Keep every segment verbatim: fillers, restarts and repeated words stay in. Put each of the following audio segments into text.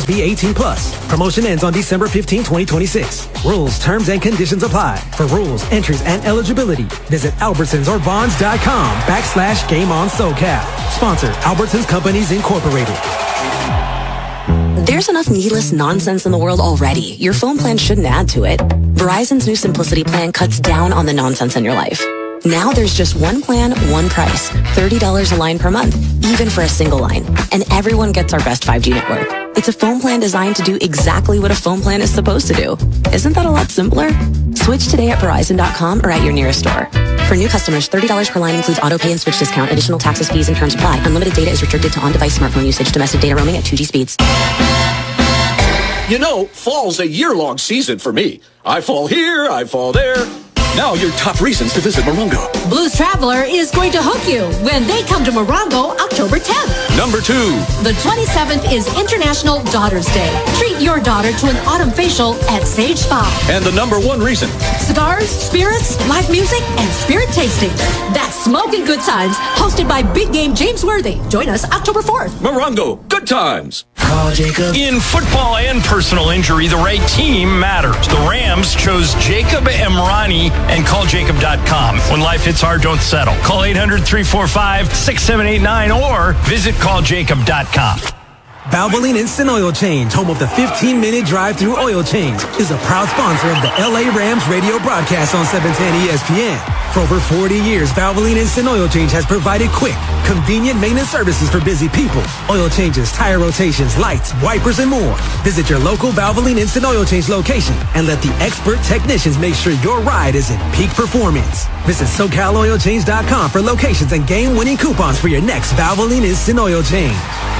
Must be eighteen plus. Promotion ends on December fifteenth, twenty twenty-six. Rules, terms, and conditions apply. For rules, entries, and eligibility, visit Albertsons or Vons.com backslash Game On SoCal. Sponsor, Albertsons Companies Incorporated. There's enough needless nonsense in the world already. Your phone plan shouldn't add to it. Verizon's new Simplicity plan cuts down on the nonsense in your life. Now there's just one plan, one price. thirty dollars a line per month, even for a single line. And everyone gets our best five G network. It's a phone plan designed to do exactly what a phone plan is supposed to do. Isn't that a lot simpler? Switch today at Verizon dot com or at your nearest store. For new customers, thirty dollars per line includes auto pay and switch discount. Additional taxes, fees, and terms apply. Unlimited data is restricted to on-device smartphone usage. Domestic data roaming at two G speeds. You know, fall's a year-long season for me. I fall here, I fall there. Now your top reasons to visit Morongo. Blues Traveler is going to hook you when they come to Morongo October tenth. Number two. The twenty-seventh is International Daughters Day. Treat your daughter to an autumn facial at Sage Spa. And the number one reason. Cigars, spirits, live music, and spirit tastings. That's Smoking Good Times, hosted by big game James Worthy. Join us October fourth. Morongo, good times. Call Jacob. In football and personal injury, the right team matters. The Rams chose Jacob Emrani and call jacob dot com. When life hits hard, don't settle. Call eight hundred, three four five, six seven eight nine or visit call jacob dot com. Valvoline Instant Oil Change, home of the fifteen-minute drive-through oil change, is a proud sponsor of the L A Rams radio broadcast on seven ten E S P N. For over forty years, Valvoline Instant Oil Change has provided quick, convenient maintenance services for busy people. Oil changes, tire rotations, lights, wipers, and more. Visit your local Valvoline Instant Oil Change location and let the expert technicians make sure your ride is in peak performance. Visit so cal oil change dot com for locations and game-winning coupons for your next Valvoline Instant Oil Change.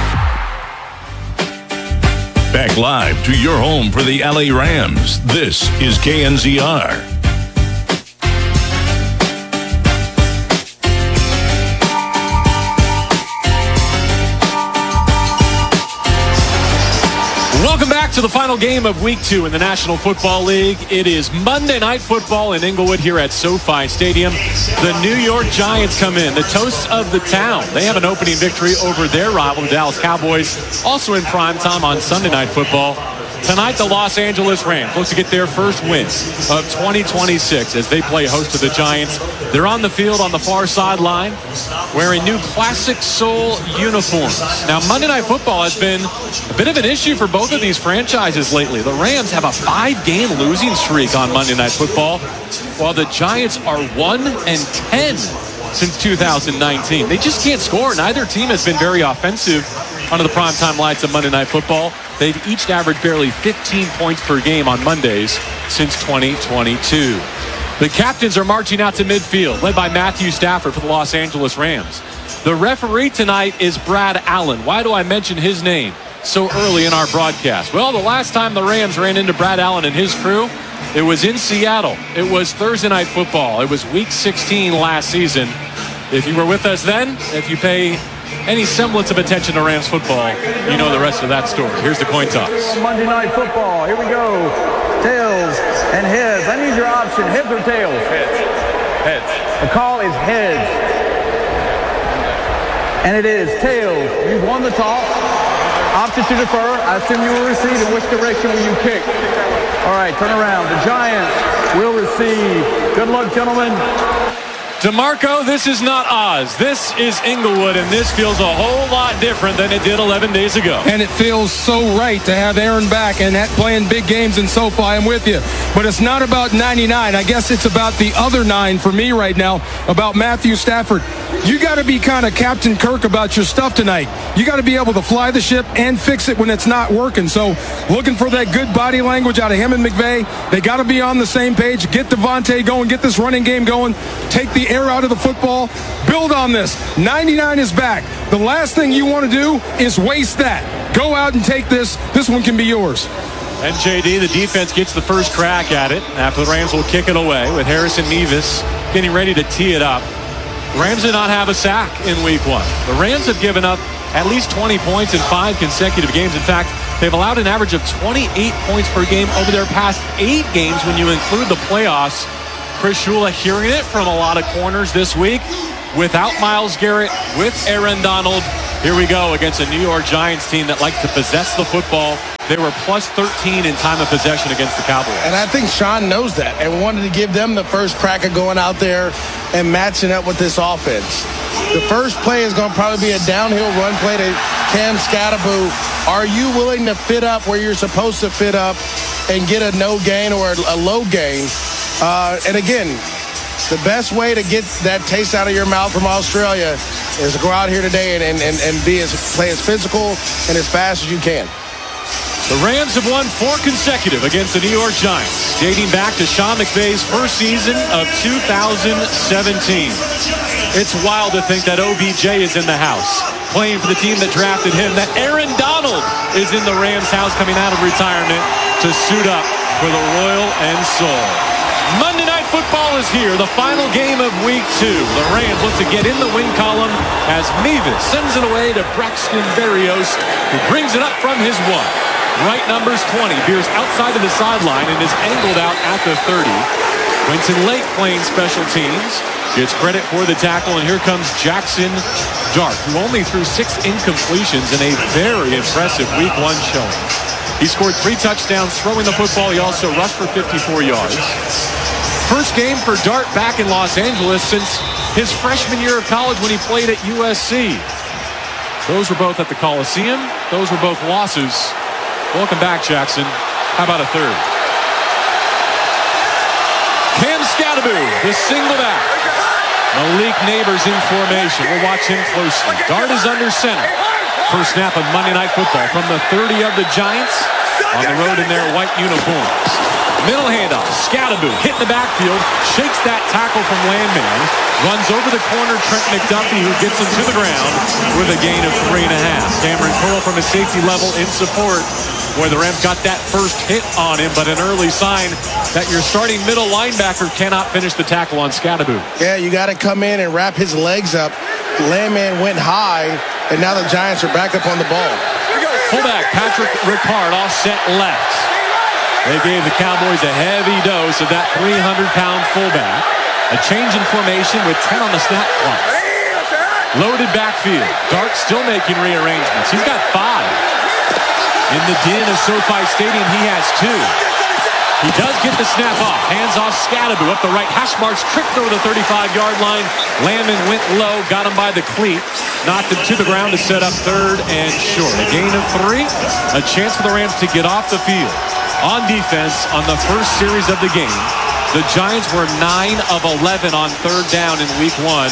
Back live to your home for the L A Rams. This is K N Z R. Welcome back to the final game of week two in the National Football League. It is Monday Night Football in Inglewood here at SoFi Stadium. The New York Giants come in, the toasts of the town. They have an opening victory over their rival, the Dallas Cowboys, also in prime time on Sunday Night Football. Tonight, the Los Angeles Rams look to get their first win of twenty twenty-six as they play host to the Giants. They're on the field on the far sideline wearing new Classic Soul uniforms. Now, Monday Night Football has been a bit of an issue for both of these franchises lately. The Rams have a five-game losing streak on Monday Night Football, while the Giants are one and ten since two thousand nineteen. They just can't score. Neither team has been very offensive under the primetime lights of Monday Night Football. They've each averaged barely fifteen points per game on Mondays since twenty twenty-two. The captains are marching out to midfield, led by Matthew Stafford for the Los Angeles Rams. The referee tonight is Brad Allen. Why do I mention his name so early in our broadcast? Well, the last time the Rams ran into Brad Allen and his crew, it was in Seattle. It was Thursday Night Football. It was week sixteen last season. If you were with us then, if you pay any semblance of attention to Rams football, you know the rest of that story. Here's the coin toss. Monday Night Football. Here we go. Tails and heads. I need your option. Heads or tails? Heads. Heads. The call is heads. And it is tails. You've won the toss. Option to defer. I assume you will receive. In which direction will you kick? All right, turn around. The Giants will receive. Good luck, gentlemen. DeMarco, this is not Oz. This is Inglewood, and this feels a whole lot different than it did eleven days ago. And it feels so right to have Aaron back and playing big games in SoFi. I'm with you. But it's not about ninety-nine. I guess it's about the other nine for me right now, about Matthew Stafford. You got to be kind of Captain Kirk about your stuff tonight. You got to be able to fly the ship and fix it when it's not working. So looking for that good body language out of him and McVay. They got to be on the same page. Get Devontae going. Get this running game going. Take the air out of the football. Build on this. ninety-nine is back. The last thing you want to do is waste that. Go out and take this. This one can be yours. And J D, the defense gets the first crack at it after the Rams will kick it away with Harrison Mevis getting ready to tee it up. The Rams did not have a sack in week one. The Rams have given up at least twenty points in five consecutive games. In fact, they've allowed an average of twenty-eight points per game over their past eight games when you include the playoffs. Chris Shula hearing it from a lot of corners this week. Without Myles Garrett, with Aaron Donald, here we go against a New York Giants team that likes to possess the football They were plus thirteen in time of possession against the Cowboys. And I think Sean knows that and wanted to give them the first crack at going out there and matching up with this offense. The first play is going to probably be a downhill run play to Cam Skattebo. Are you willing to fit up where you're supposed to fit up and get a no gain or a low gain? Uh, and again, the best way to get that taste out of your mouth from Australia is to go out here today and, and, and, and be as, play as physical and as fast as you can. The Rams have won four consecutive against the New York Giants, dating back to Sean McVay's first season of two thousand seventeen. It's wild to think that O B J is in the house, playing for the team that drafted him, that Aaron Donald is in the Rams house coming out of retirement to suit up for the Royal and Soul. Monday Night Football is here, the final game of week two. The Rams look to get in the win column as Mevis sends it away to Braxton Berrios, who brings it up from his one. Right numbers twenty, veers outside of the sideline and is angled out at the thirty. Quentin Lake playing special teams, gets credit for the tackle, and here comes Jackson Dart, who only threw six incompletions in a very impressive week one showing. He scored three touchdowns throwing the football. He also rushed for fifty-four yards. First game for Dart back in Los Angeles since his freshman year of college when he played at U S C. Those were both at the Coliseum. Those were both losses. Welcome back, Jackson. How about a third? Cam Skattebo, the single back. Malik Neighbors in formation. We'll watch him closely. Dart is under center. First snap of Monday Night Football from the thirty of the Giants on the road in their white uniforms. Middle handoff. Skattebo hitting the backfield, shakes that tackle from Landman, runs over the corner, Trent McDuffie, who gets him to the ground with a gain of three and a half. Cameron Curl from a safety level in support, where the Rams got that first hit on him, but an early sign that your starting middle linebacker cannot finish the tackle on Skattebo. Yeah, you got to come in and wrap his legs up. Landman went high, and now the Giants are back up on the ball. Fullback Patrick Ricard offset left. They gave the Cowboys a heavy dose of that three hundred pound fullback. A change in formation with ten on the snap clock. Loaded backfield. Dart still making rearrangements. He's got five. In the din of SoFi Stadium, he has two. He does get the snap off. Hands off Skattebo up the right hash marks. Tripped over the thirty-five yard line. Landman went low. Got him by the cleat. Knocked him to the ground to set up third and short. A gain of three. A chance for the Rams to get off the field. On defense, on the first series of the game, the Giants were nine of eleven on third down in week one.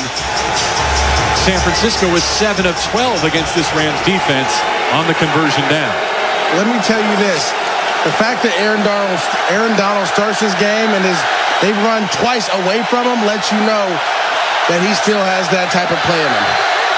San Francisco was seven of twelve against this Rams defense on the conversion down. Let me tell you this. The fact that Aaron Donald, Aaron Donald starts this game and is they've run twice away from him lets you know that he still has that type of play in him.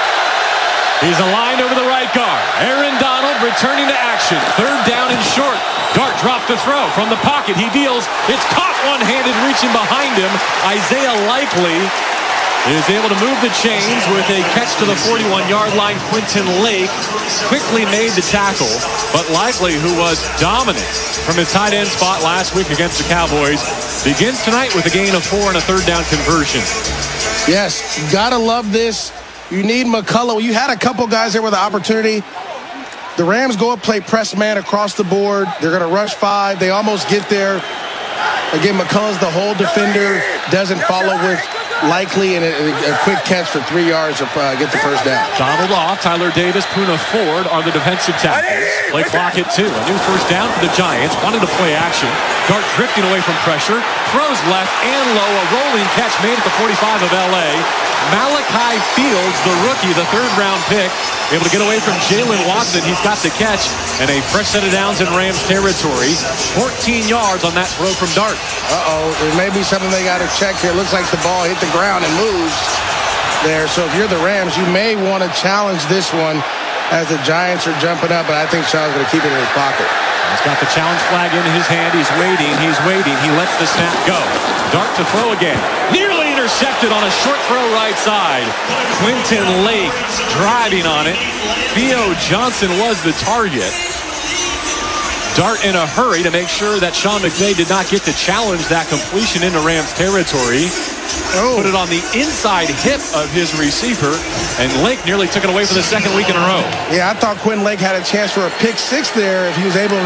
He's aligned over the right guard. Aaron Donald returning to action. Third down and short. Dart dropped the throw from the pocket. He deals. It's caught one-handed, reaching behind him. Isaiah Likely is able to move the chains with a catch to the forty-one yard line. Quentin Lake quickly made the tackle, but Likely, who was dominant from his tight end spot last week against the Cowboys, begins tonight with a gain of four and a third down conversion. Yes, you gotta love this. You need McCullough. You had a couple guys there with the opportunity. The Rams go up, play press man across the board. They're going to rush five. They almost get there. Again, McCullough's the whole defender. Doesn't follow with Likely, and a, a quick catch for three yards to uh, get the first down. Donald off. Tyler Davis, Poona Ford are the defensive tackles. Play clock at two. A new first down for the Giants. Wanted to play action. Dart drifting away from pressure. Throws left and low. A rolling catch made at the forty-five of L A. Malachi Fields, the rookie, the third round pick, able to get away from Jalen Watson. He's got the catch and a fresh set of downs in Rams territory. fourteen yards on that throw from Dart. Uh-oh, there may be something they got to check here. It looks like the ball hit the ground and moves there. So if you're the Rams, you may want to challenge this one as the Giants are jumping up, but I think Sean's going to keep it in his pocket. He's got the challenge flag in his hand. He's waiting. He's waiting. He lets the snap go. Dart to throw again. Nearly intercepted on a short throw right side. Quentin Lake driving on it. Theo Johnson was the target. Dart in a hurry to make sure that Sean McVay did not get to challenge that completion into Rams territory. Oh. Put it on the inside hip of his receiver, and Lake nearly took it away for the second week in a row. Yeah, I thought Quentin Lake had a chance for a pick six there if he was able to